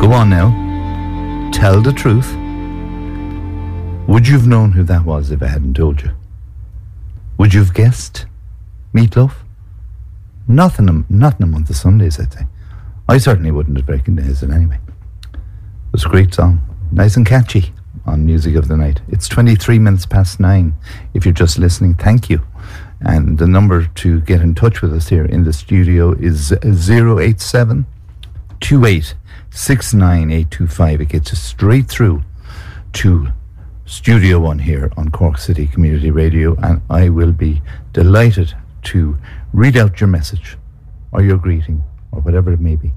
Go on now. Tell the truth. Would you have known who that was if I hadn't told you? Would you have guessed? Meatloaf? Not in a month of Sundays, I'd say. I certainly wouldn't have recognized it anyway. It was a great song. Nice and catchy on Music of the Night. It's 23 minutes past 9. If you're just listening, thank you. And the number to get in touch with us here in the studio is 087 28 69825. It gets us straight through to Studio One here on Cork City Community Radio, and I will be delighted to read out your message or your greeting or whatever it may be.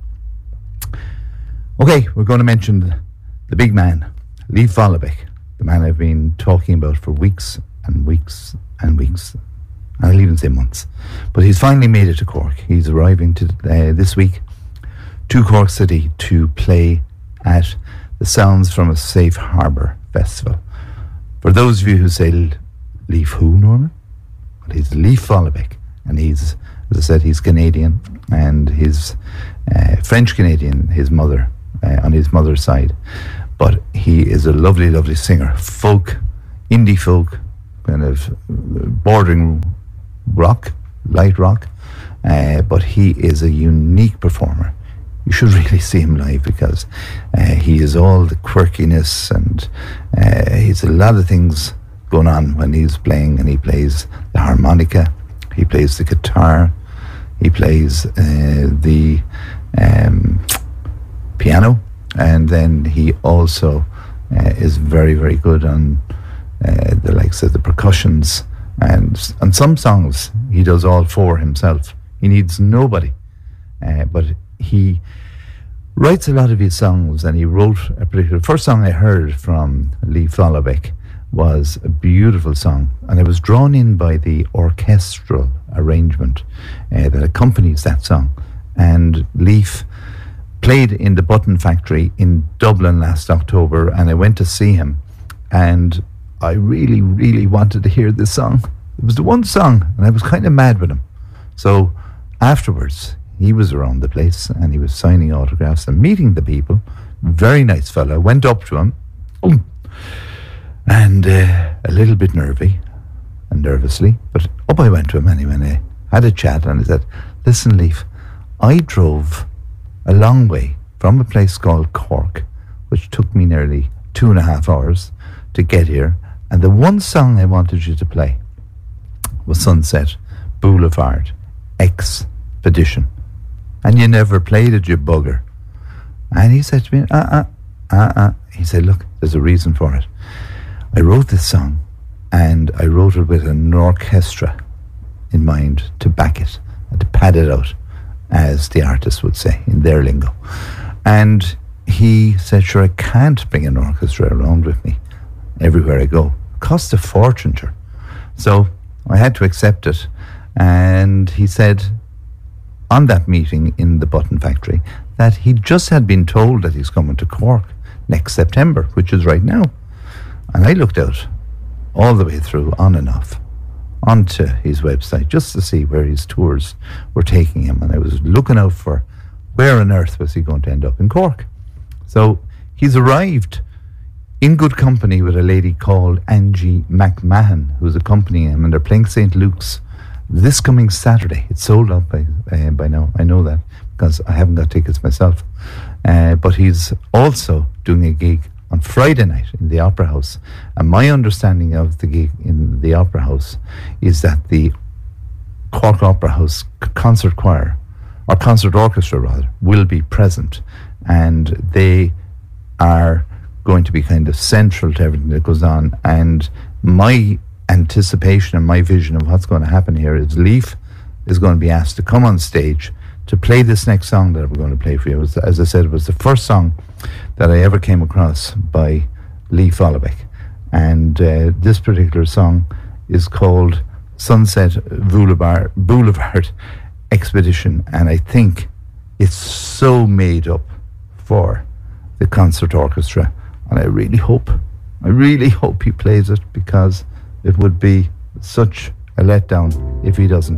Okay, we're going to mention the big man, Leif Vollebeck, the man I've been talking about for weeks and weeks and weeks. I'll even say months. But he's finally made it to Cork. He's arriving this week to Cork City to play at the Sounds from a Safe Harbour Festival. For those of you who say, Leif who, Norman? Well, he's Leif Vollebeck. And he's, as I said, he's Canadian. And he's French-Canadian, his mother, on his mother's side. But he is a lovely, lovely singer. Folk, indie folk, kind of bordering rock, light rock, but he is a unique performer. You should really see him live because he is all the quirkiness and he's a lot of things going on when he's playing, and he plays the harmonica, he plays the guitar, he plays the piano, and then he also is very, very good on the likes of the percussions. And on some songs, he does all four himself. He needs nobody. But he writes a lot of his songs, and he wrote a particular... first song I heard from Leif Vollebeck was a beautiful song, and I was drawn in by the orchestral arrangement that accompanies that song. And Leif played in the Button Factory in Dublin last October, and I went to see him, and I really, really wanted to hear this song. It was the one song, and I was kind of mad with him. So afterwards, he was around the place, and he was signing autographs and meeting the people. Very nice fella. Went up to him, and a little bit nervously, but up I went to him anyway, and I had a chat, and I said, listen, Leif, I drove a long way from a place called Cork, which took me nearly 2.5 hours to get here. And the one song I wanted you to play was Sunset Boulevard Expedition. And you never played it, you bugger. And he said to me, He said, look, there's a reason for it. I wrote this song, and I wrote it with an orchestra in mind to back it and to pad it out, as the artist would say in their lingo. And he said, sure, I can't bring an orchestra around with me everywhere I go. Cost a fortune, sure. So I had to accept it. And he said on that meeting in the Button Factory that he just had been told that he's coming to Cork next September, which is right now. And I looked out all the way through, on and off, onto his website just to see where his tours were taking him. And I was looking out for where on earth was he going to end up in Cork. So he's arrived in good company with a lady called Angie McMahon, who's accompanying him, and they're playing St. Luke's this coming Saturday. It's sold out by now. I know that because I haven't got tickets myself. But he's also doing a gig on Friday night in the Opera House. And my understanding of the gig in the Opera House is that the Cork Opera House concert choir, or concert orchestra rather, will be present, and they are going to be kind of central to everything that goes on. And my anticipation and my vision of what's going to happen here is Leif is going to be asked to come on stage to play this next song that we're going to play for you. It was, as I said, it was the first song that I ever came across by Leif Vollebeck, and this particular song is called Sunset Boulevard Expedition, and I think it's so made up for the concert orchestra, and I really hope he plays it, because it would be such a letdown if he doesn't.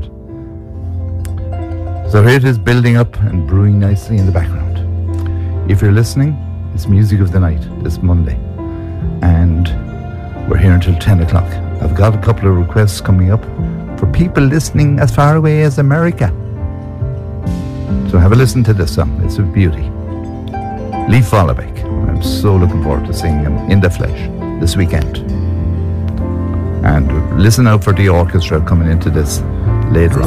So here it is, building up and brewing nicely in the background. If you're listening, It's Music of the Night this Monday. And we're here until 10 o'clock. I've got a couple of requests coming up for people listening as far away as America. So have a listen to this song. It's a beauty. Leif Vollebæk. I'm so looking forward to seeing him in the flesh this weekend. And listen out for the orchestra coming into this later on.